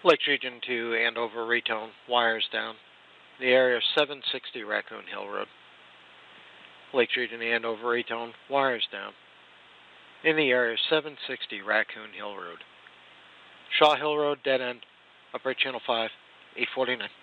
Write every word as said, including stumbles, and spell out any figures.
Lakes Region two, Andover, Retone, wires down. The area of seven sixty Raccoon Hill Road. Lakes Region Andover, Retone, wires down. In the area of seven sixty Raccoon Hill Road. Shaw Hill Road, dead end, Upright Channel five, eight forty-nine.